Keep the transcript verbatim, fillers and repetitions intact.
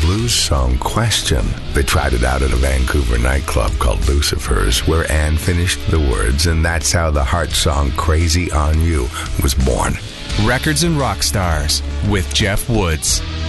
blues song Question. They tried it out at a Vancouver nightclub called Lucifer's, where Ann finished the words, and that's how the heart song Crazy on You was born. Records and Rock Stars with Jeff Woods.